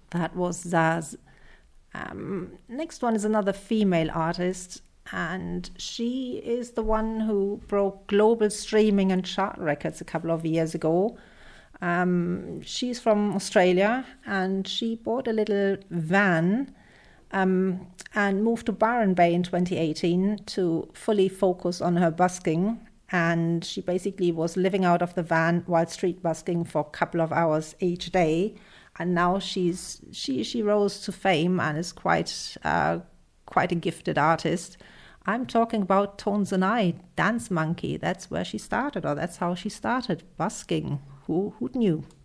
That was Zaz. Next one is another female artist, and she is the one who broke global streaming and chart records a couple of years ago. She's from Australia, and she bought a little van and moved to Byron Bay in 2018 to fully focus on her busking. And she basically was living out of the van while street busking for a couple of hours each day. And now she rose to fame and is quite a gifted artist. I'm talking about Tones and I, Dance Monkey. That's where she started, or that's how she started busking. Who knew?